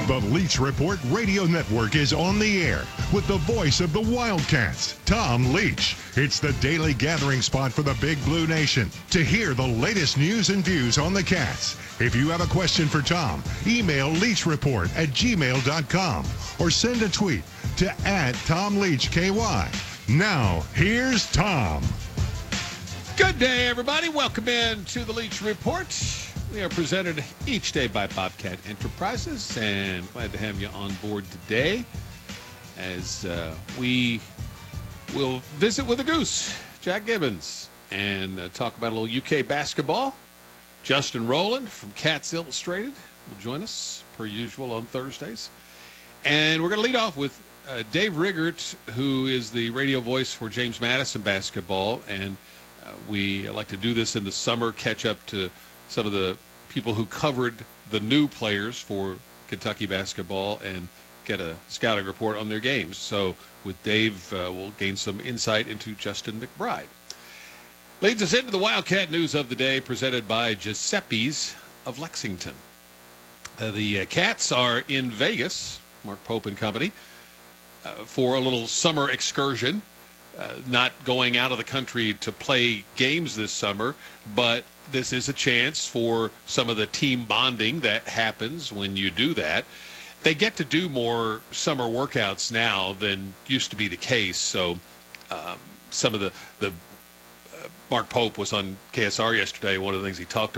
The Leach Report Radio Network is on the air with the voice of the Wildcats, Tom Leach. It's the daily gathering spot for the Big Blue Nation to hear the latest news and views on the Cats. If you have a question for Tom, email leachreport@gmail.com or send a tweet to @TomLeachKY. Now, here's Tom. Good day, everybody. Welcome in to the Leach Report. We are presented each day by Bobcat Enterprises, and glad to have you on board today as we will visit with the Goose, Jack Gibbons, and talk about a little UK basketball. Justin Rowland from Cats Illustrated will join us, per usual, on Thursdays. And we're going to lead off with Dave Riggert, who is the radio voice for James Madison basketball, and we like to do this in the summer, catch up to some of the people who covered the new players for Kentucky basketball and get a scouting report on their games. So with Dave, we'll gain some insight into Justin McBride. Leads us into the Wildcat news of the day, presented by Giuseppe's of Lexington. The Cats are in Vegas, Mark Pope and company, for a little summer excursion. Not going out of the country to play games this summer, but this is a chance for some of the team bonding that happens when you do that. They get to do more summer workouts now than used to be the case. So some of the Mark Pope was on KSR yesterday. One of the things he talked